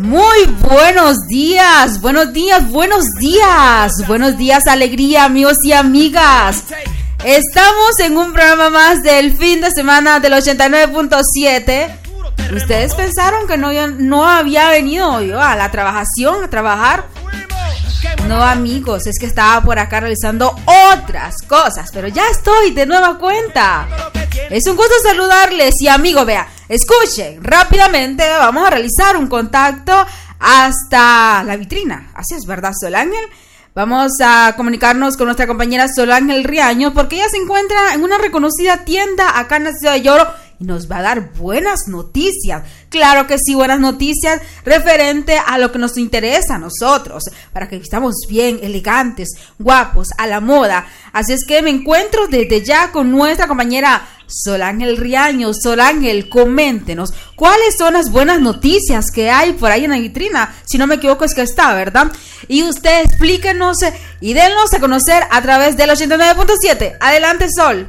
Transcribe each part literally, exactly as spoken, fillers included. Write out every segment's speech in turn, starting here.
Muy buenos días, buenos días, buenos días, buenos días, alegría, amigos y amigas. Estamos en un programa más del fin de semana del ochenta y nueve punto siete. ¿Ustedes pensaron que no, no había venido yo a la trabajación, a trabajar? No, amigos, es que estaba por acá realizando otras cosas, pero ya estoy de nueva cuenta. Es un gusto saludarles y, amigo, vea, escuchen, rápidamente vamos a realizar un contacto hasta la vitrina. Así es, ¿verdad, Sol Ángel? Vamos a comunicarnos con nuestra compañera Sol Ángel Riaño, porque ella se encuentra en una reconocida tienda acá en la ciudad de Lloro y nos va a dar buenas noticias. Claro que sí, buenas noticias referente a lo que nos interesa a nosotros, para que estamos bien, elegantes, guapos, a la moda. Así es que me encuentro desde ya con nuestra compañera Sol Ángel Riaño. Sol Ángel, coméntenos cuáles son las buenas noticias que hay por ahí en la vitrina. Si no me equivoco es que está, ¿verdad? Y usted explíquenos y dennos a conocer a través del ochenta y nueve punto siete. Adelante, Sol.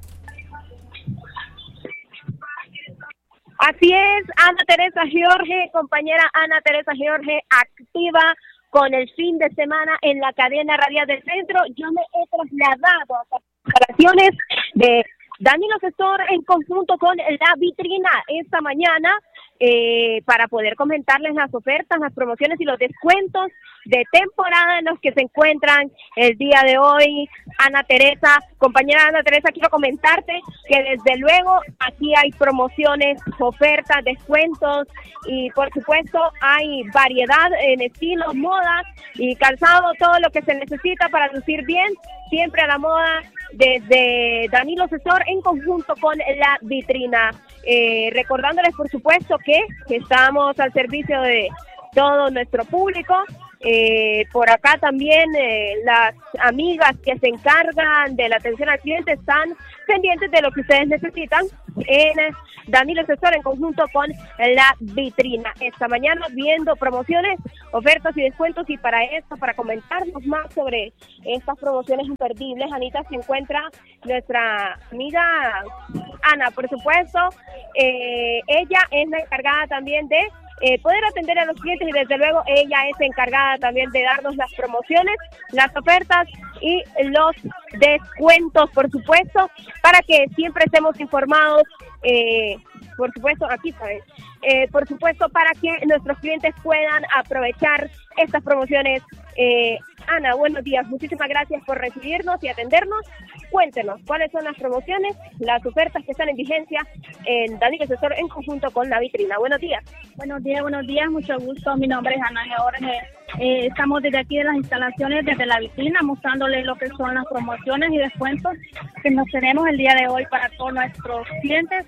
Así es, Ana Teresa Jorge, compañera Ana Teresa Jorge, activa con el fin de semana en la cadena radial del centro. Yo me he trasladado a las instalaciones de Danilo Asesor en conjunto con la vitrina esta mañana eh, para poder comentarles las ofertas, las promociones y los descuentos de temporada en los que se encuentran el día de hoy. Ana Teresa, compañera Ana Teresa, quiero comentarte que desde luego aquí hay promociones, ofertas, descuentos y por supuesto hay variedad en estilos, modas y calzado, todo lo que se necesita para lucir bien, siempre a la moda desde Danilo Asesor en conjunto con la vitrina. Eh, recordándoles por supuesto que, que estamos al servicio de todo nuestro público. Eh, por acá también eh, las amigas que se encargan de la atención al cliente están pendientes de lo que ustedes necesitan en eh, Danilo Asesor en conjunto con la vitrina. Esta mañana viendo promociones, ofertas y descuentos, y para esto, para comentarnos más sobre estas promociones imperdibles, Anita, se encuentra nuestra amiga Ana, por supuesto. Eh, ella es la encargada también de Eh, poder atender a los clientes y desde luego ella es encargada también de darnos las promociones, las ofertas y los descuentos, por supuesto, para que siempre estemos informados, eh, por supuesto, aquí saben, eh, por supuesto, para que nuestros clientes puedan aprovechar estas promociones. Eh, Ana, buenos días, muchísimas gracias por recibirnos y atendernos. Cuéntenos, ¿cuáles son las promociones, las ofertas que están en vigencia en Danilo Asesor en conjunto con la vitrina? Buenos días. Buenos días, buenos días, mucho gusto. Mi nombre es Ana Jorge. Eh, estamos desde aquí de las instalaciones, desde la vitrina, mostrándoles lo que son las promociones y descuentos que nos tenemos el día de hoy para todos nuestros clientes.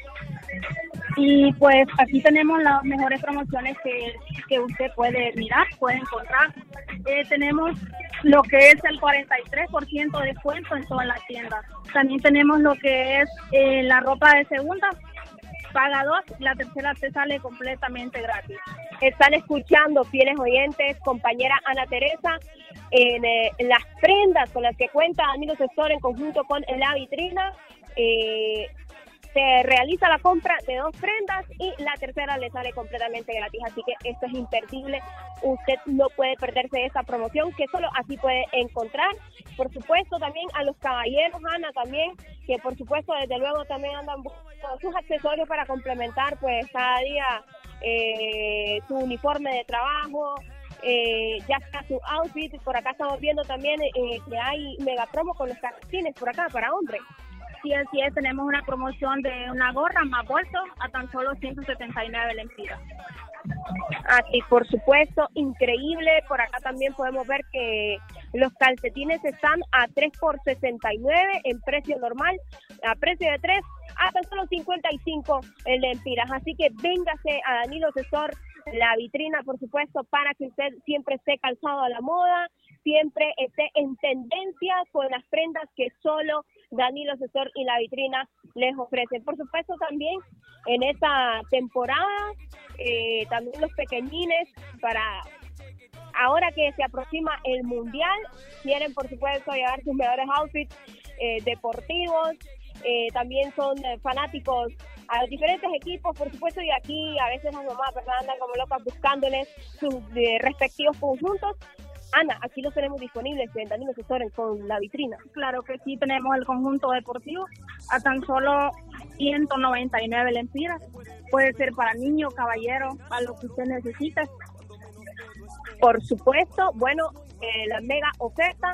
Y pues aquí tenemos las mejores promociones que, que usted puede mirar, puede encontrar. Eh, tenemos lo que es el cuarenta y tres por ciento de descuento en todas las tiendas. También tenemos lo que es eh, la ropa de segunda, paga dos, la tercera te sale completamente gratis. Están escuchando, fieles oyentes, compañera Ana Teresa, en eh, las prendas con las que cuenta Danilo Asesor en conjunto con la vitrina. Eh, se realiza la compra de dos prendas y la tercera le sale completamente gratis, así que esto es imperdible. Usted no puede perderse esta promoción que solo así puede encontrar. Por supuesto también a los caballeros, Ana, también, que por supuesto desde luego también andan buscando sus accesorios para complementar pues cada día eh, su uniforme de trabajo, eh, ya está su outfit. Por acá estamos viendo también eh, que hay mega promo con los calcetines por acá para hombres. Sí, así es, tenemos una promoción de una gorra más bolso a tan solo ciento setenta y nueve lempiras. Así, por supuesto, increíble. Por acá también podemos ver que los calcetines están a tres por sesenta y nueve en precio normal, a precio de tres a tan solo cincuenta y cinco lempiras. Así que véngase a Danilo Asesor, la vitrina, por supuesto, para que usted siempre esté calzado a la moda, siempre esté en tendencia con las prendas que solo Danilo Asesor y la vitrina les ofrecen. Por supuesto también en esta temporada, eh, también los pequeñines, para ahora que se aproxima el mundial, quieren por supuesto llevar sus mejores outfits eh, deportivos, eh, también son eh, fanáticos a los diferentes equipos, por supuesto, y aquí a veces las mamás, ¿verdad?, andan como locas buscándoles sus eh, respectivos conjuntos. Ana, aquí los tenemos disponibles en Danilo Sector con la vitrina. Claro que sí, tenemos el conjunto deportivo a tan solo ciento noventa y nueve lempiras. Puede ser para niño, caballero, a lo que usted necesite. Por supuesto, bueno, eh, la mega oferta,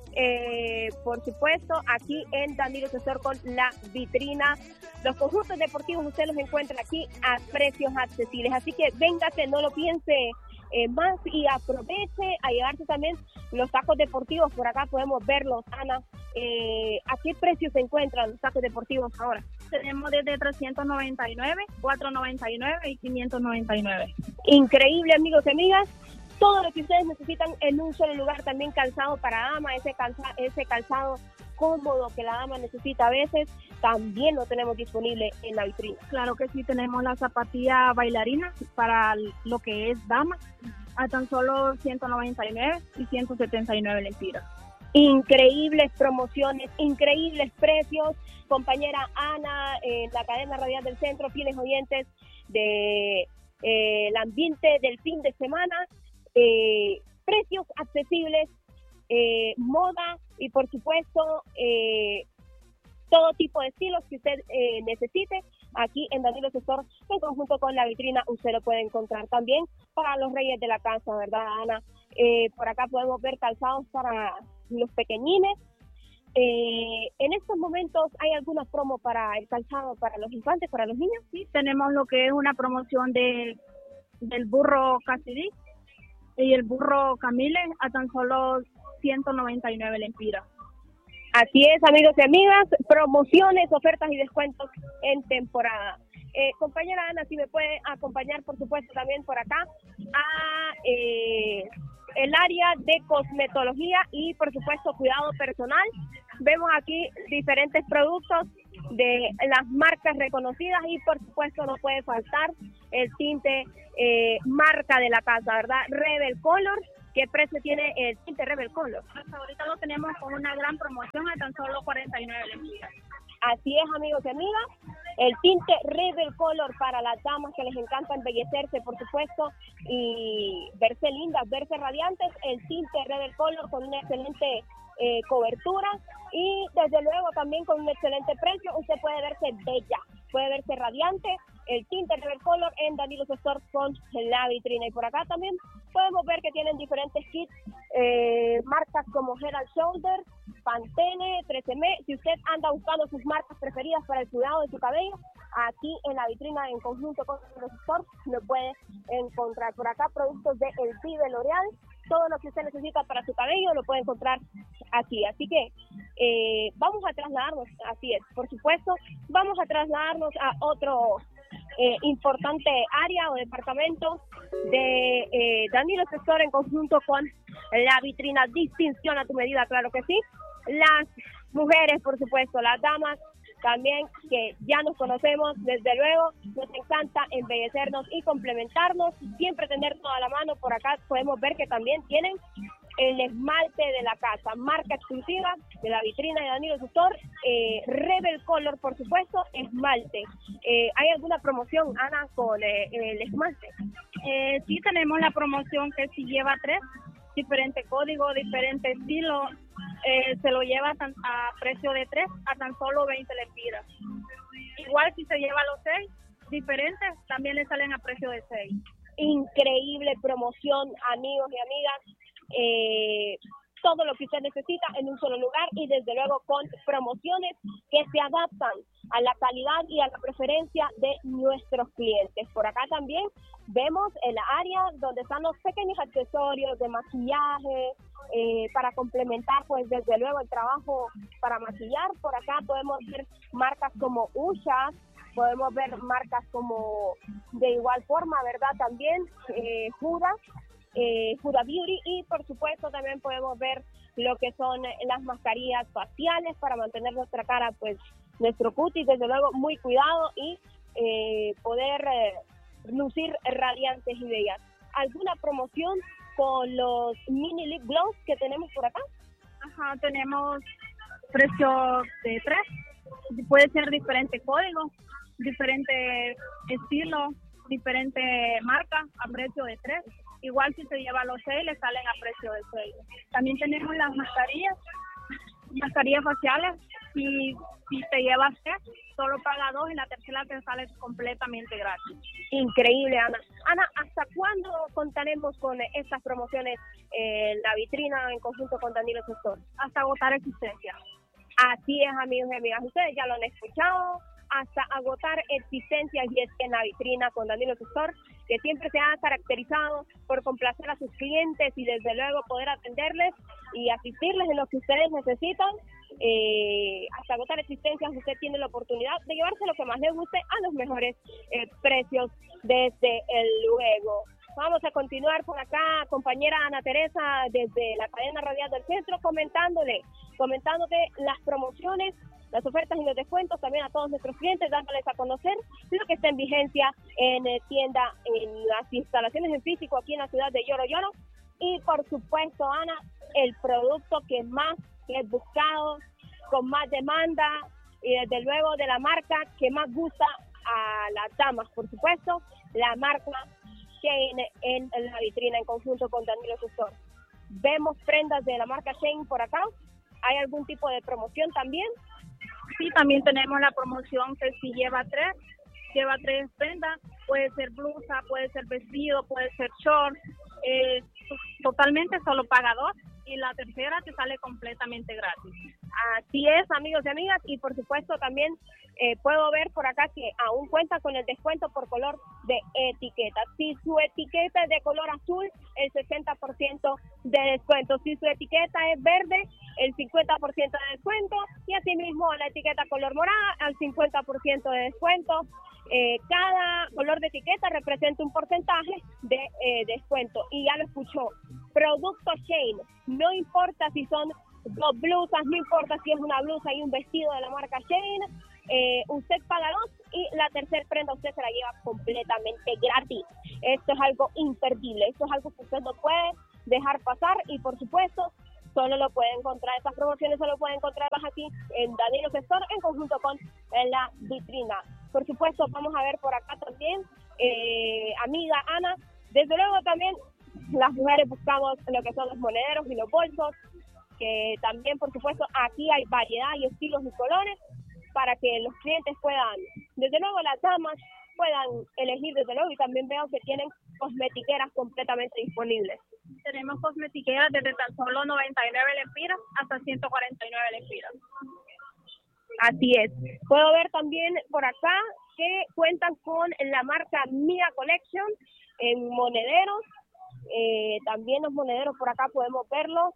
eh, por supuesto, aquí en Danilo Sector con la vitrina. Los conjuntos deportivos usted los encuentra aquí a precios accesibles, así que véngase, no lo piense eh, más y aproveche a llevarse también los sacos deportivos. Por acá podemos verlos, Ana. Eh, ¿A qué precio se encuentran los sacos deportivos ahora? Tenemos desde trescientos noventa y nueve, cuatrocientos noventa y nueve y quinientos noventa y nueve. Increíble, amigos y amigas. Todo lo que ustedes necesitan en un solo lugar, también calzado para dama, ese, calza, ese calzado cómodo que la dama necesita a veces, también lo tenemos disponible en la vitrina. Claro que sí, tenemos la zapatilla bailarina para lo que es dama, a tan solo ciento noventa y nueve y ciento setenta y nueve lempiras. Increíbles promociones, increíbles precios. Compañera Ana, en la cadena radial del centro, fieles oyentes de eh, el ambiente del fin de semana, eh, precios accesibles, eh, moda y por supuesto eh, todo tipo de estilos que usted eh, necesite. Aquí en Danilo Sector, en conjunto con la vitrina, usted lo puede encontrar también para los reyes de la casa, ¿verdad, Ana? Eh, por acá podemos ver calzados para los pequeñines. Eh, en estos momentos, ¿hay alguna promo para el calzado para los infantes, para los niños? Sí, tenemos lo que es una promoción de, del burro Cassidy y el burro Camille a tan solo ciento noventa y nueve lempiras. Así es, amigos y amigas, promociones, ofertas y descuentos en temporada. Eh, compañera Ana, si me puede acompañar, por supuesto, también por acá a eh, el área de cosmetología y, por supuesto, cuidado personal. Vemos aquí diferentes productos de las marcas reconocidas y, por supuesto, no puede faltar el tinte eh, marca de la casa, ¿verdad? Rebel Color. ¿Qué precio tiene el tinte Rebel Color? Hasta ahorita lo tenemos con una gran promoción a tan solo cuarenta y nueve lempiras. Así es, amigos y amigas, el tinte Rebel Color para las damas que les encanta embellecerse, por supuesto, y verse lindas, verse radiantes. El tinte Rebel Color con una excelente eh, cobertura y desde luego también con un excelente precio. Usted puede verse bella, puede verse radiante. El tinte Rebel Color en Danilo Sector con la vitrina. Y por acá también podemos ver que tienen diferentes kits, eh, marcas como Head and Shoulder, Pantene, trece eme. Si usted anda buscando sus marcas preferidas para el cuidado de su cabello, aquí en la vitrina en conjunto con Danilo Sector lo puede encontrar. Por acá productos de El Pibe L'Oreal, todo lo que usted necesita para su cabello lo puede encontrar aquí. Así que eh, vamos a trasladarnos, así es, por supuesto, vamos a trasladarnos a otro Eh, importante área o departamento de eh, Danilo Sector en conjunto con la vitrina Distinción a tu medida, claro que sí. Las mujeres, por supuesto, las damas también, que ya nos conocemos, desde luego, nos encanta embellecernos y complementarnos, siempre tener toda la mano. Por acá podemos ver que también tienen el esmalte de la casa, marca exclusiva de la vitrina de Danilo Sector, eh, Rebel Color, por supuesto, esmalte. Eh, ¿Hay alguna promoción, Ana, con eh, el esmalte? Eh, sí, tenemos la promoción que si lleva tres, diferente código, diferente estilo, eh, se lo lleva tan, a precio de tres a tan solo veinte lempiras. Igual si se lleva los seis diferentes, también le salen a precio de seis. Increíble promoción, amigos y amigas. Eh, todo lo que usted necesita en un solo lugar y desde luego con promociones que se adaptan a la calidad y a la preferencia de nuestros clientes. Por acá también vemos el área donde están los pequeños accesorios de maquillaje eh, para complementar pues desde luego el trabajo para maquillar. Por acá podemos ver marcas como Usha, podemos ver marcas como de igual forma, ¿verdad? También eh, Huda. Eh, Huda Beauty y por supuesto también podemos ver lo que son las mascarillas faciales para mantener nuestra cara, pues nuestro cutis desde luego muy cuidado y eh, poder eh, lucir radiantes y bellas. ¿Alguna promoción con los mini lip gloss que tenemos por acá? Ajá, tenemos precios de tres, puede ser diferente código, diferentes estilos, diferentes marcas a precio de tres. Igual si se lleva los seis, le salen a precio de seis. También tenemos las mascarillas, mascarillas faciales. Y si te llevas tres, solo paga dos y la tercera te sale completamente gratis. Increíble, Ana. Ana, ¿hasta cuándo contaremos con estas promociones en la vitrina en conjunto con Danilo's Store? Hasta agotar existencia. Así es, amigos y amigas. Ustedes ya lo han escuchado. Hasta agotar existencias, y es que en la vitrina con Danilo's Store, que siempre se ha caracterizado por complacer a sus clientes y desde luego poder atenderles y asistirles en lo que ustedes necesitan, eh, hasta agotar existencias, usted tiene la oportunidad de llevarse lo que más le guste a los mejores eh, precios desde el luego. Vamos a continuar por acá, compañera Ana Teresa, desde la cadena radial del centro, comentándole, comentándote las promociones, las ofertas y los descuentos también a todos nuestros clientes, dándoles a conocer lo que está en vigencia en eh, tienda, en las instalaciones en físico aquí en la ciudad de Yoro Yoro. Y por supuesto, Ana, el producto que más es buscado, con más demanda y desde luego de la marca que más gusta a las damas, por supuesto, la marca Shane en la vitrina en conjunto con Danilo's Store. Vemos prendas de la marca Shane por acá. ¿Hay algún tipo de promoción también? Sí, también tenemos la promoción que si lleva tres, lleva tres prendas, puede ser blusa, puede ser vestido, puede ser short, eh, totalmente solo paga dos y la tercera te sale completamente gratis. Así es, amigos y amigas, y por supuesto también eh, puedo ver por acá que aún cuenta con el descuento por color de etiqueta. Si su etiqueta es de color azul, el sesenta por ciento de descuento. Si su etiqueta es verde, el cincuenta por ciento de descuento. Y asimismo la etiqueta color morada, al cincuenta por ciento de descuento. Eh, cada color de etiqueta representa un porcentaje de eh, descuento. Y ya lo escuchó, producto Shane, no importa si son dos blusas, no importa si es una blusa y un vestido de la marca Shane, eh, usted paga dos y la tercera prenda usted se la lleva completamente gratis. Esto es algo imperdible, esto es algo que usted no puede dejar pasar y por supuesto solo lo puede encontrar, estas promociones solo puede encontrarlas aquí en Danilo's Store en conjunto con en la vitrina. Por supuesto, vamos a ver por acá también, eh, amiga Ana, desde luego también las mujeres buscamos lo que son los monederos y los bolsos, que también por supuesto aquí hay variedad y estilos y colores para que los clientes puedan, desde luego las damas puedan elegir desde luego, y también veo que tienen cosmetiqueras completamente disponibles. Tenemos cosmetiqueras desde tan solo noventa y nueve lempiras hasta ciento cuarenta y nueve lempiras. Así es. Puedo ver también por acá que cuentan con la marca Mia Collection en monederos. Eh, también los monederos por acá podemos verlos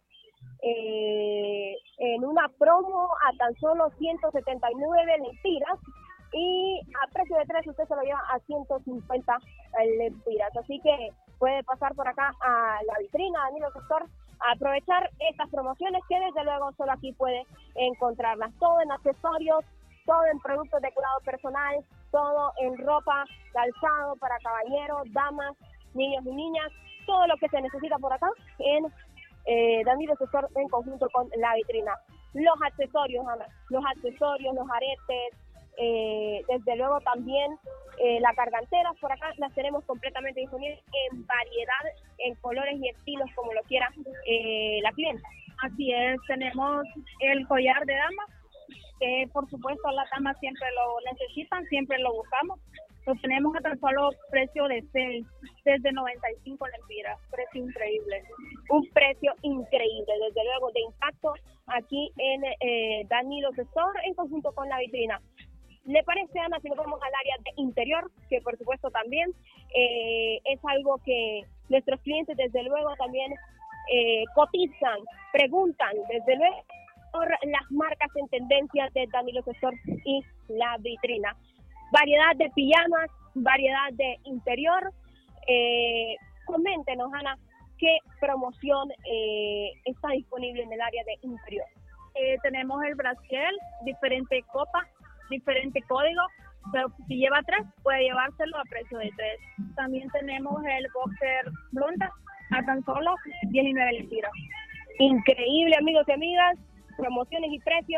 eh, en una promo a tan solo ciento setenta y nueve lempiras y a precio de tres usted se lo lleva a ciento cincuenta lempiras. Así que puede pasar por acá a la vitrina Danilo's Store a aprovechar estas promociones que desde luego solo aquí puede encontrarlas. Todo en accesorios, todo en productos de cuidado personal, todo en ropa, calzado para caballeros, damas, niños y niñas, todo lo que se necesita por acá en eh, Danilo's Store en conjunto con la vitrina. Los accesorios, Ana, los accesorios, los aretes, eh, desde luego también eh, las garganteras por acá las tenemos completamente disponibles en variedad, en colores y estilos como lo quiera eh, la clienta. Así es, tenemos el collar de dama, que por supuesto las damas siempre lo necesitan, siempre lo buscamos. Lo tenemos a tan solo precio de seis, desde noventa y cinco lempiras, precio increíble. Un precio increíble, desde luego, de impacto aquí en eh, Danilo's Store en conjunto con la vitrina. ¿Le parece, Ana, si nos vamos al área de interior, que por supuesto también eh, es algo que nuestros clientes desde luego también eh, cotizan, preguntan desde luego por las marcas en tendencia de Danilo's Store y la vitrina? Variedad de pijamas, variedad de interior. Eh, coméntenos, Ana, qué promoción eh, está disponible en el área de interior. Eh, tenemos el brasier, diferente copa, diferente código, pero si lleva tres, puede llevárselo a precio de tres. También tenemos el boxer blonda a tan solo diecinueve lempiras. Increíble, amigos y amigas, promociones y precios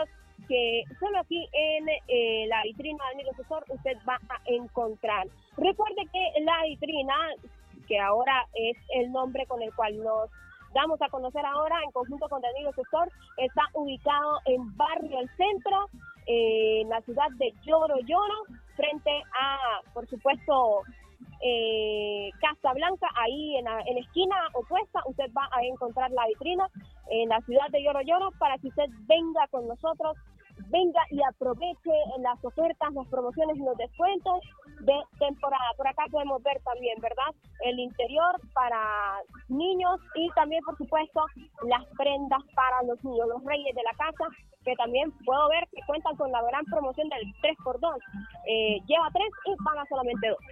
que solo aquí en eh, la vitrina de Danilo Asesor usted va a encontrar. Recuerde que la vitrina, que ahora es el nombre con el cual nos damos a conocer ahora en conjunto con Danilo Asesor, está ubicado en Barrio El Centro, eh, en la ciudad de Lloro Lloro, frente a, por supuesto, eh, Casa Blanca. Ahí en la, en la esquina opuesta usted va a encontrar la vitrina en la ciudad de Lloro Lloro, para que usted venga con nosotros, venga y aproveche las ofertas, las promociones y los descuentos de temporada. Por acá podemos ver también, ¿verdad?, el interior para niños y también, por supuesto, las prendas para los niños, los reyes de la casa, que también puedo ver que cuentan con la gran promoción del tres por dos. Eh, lleva tres y paga solamente dos.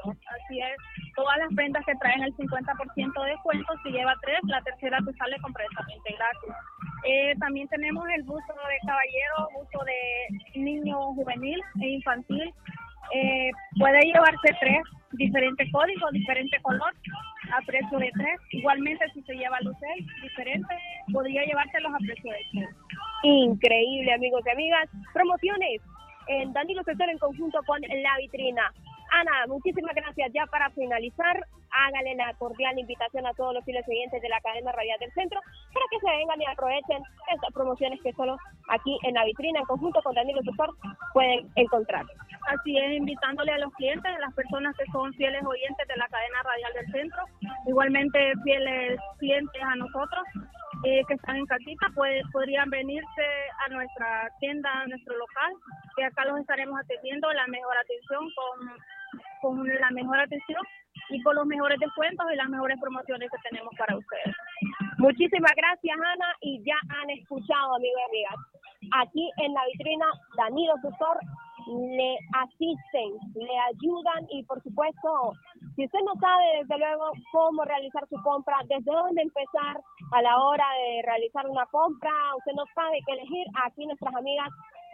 Así es, todas las prendas que traen el cincuenta por ciento de descuento, si lleva tres, la tercera te sale completamente gratis. Eh, también tenemos el buzo de caballero, buzo de niño juvenil e infantil. Eh, puede llevarse tres, diferentes códigos, diferente color, a precio de tres. Igualmente, si se lleva los seis diferentes, podría llevárselos a precio de tres. Increíble, amigos y amigas. Promociones en Danilo Asesor en conjunto con la vitrina. Ana, muchísimas gracias. Ya para finalizar, hágale la cordial invitación a todos los fieles oyentes de la cadena radial del centro para que se vengan y aprovechen estas promociones que solo aquí en la vitrina en conjunto con Danilo Asesor pueden encontrar. Así es, invitándole a los clientes, a las personas que son fieles oyentes de la cadena radial del centro, igualmente fieles clientes a nosotros, eh, que están en casita, pues, podrían venirse a nuestra tienda, a nuestro local, que acá los estaremos atendiendo, la mejor atención, con, con la mejor atención y con los mejores descuentos y las mejores promociones que tenemos para ustedes. Muchísimas gracias, Ana, y ya han escuchado, amigos y amigas. Aquí en la vitrina, Danilo Asesor le asisten, le ayudan y, por supuesto, si usted no sabe, desde luego, cómo realizar su compra, desde dónde empezar a la hora de realizar una compra, usted no sabe qué elegir, aquí nuestras amigas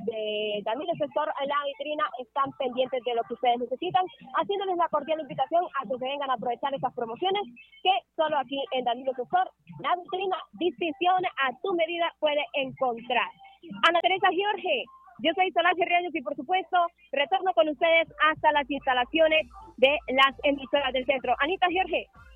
de Danilo Asesor en la vitrina están pendientes de lo que ustedes necesitan, haciéndoles la cordial invitación a que se vengan a aprovechar estas promociones que solo aquí en Danilo Asesor, la vitrina, distinción a tu medida, puede encontrar. Ana Teresa Jorge, yo soy Solange Reyes y, por supuesto, retorno con ustedes hasta las instalaciones de las emisoras del centro. Anita Jorge.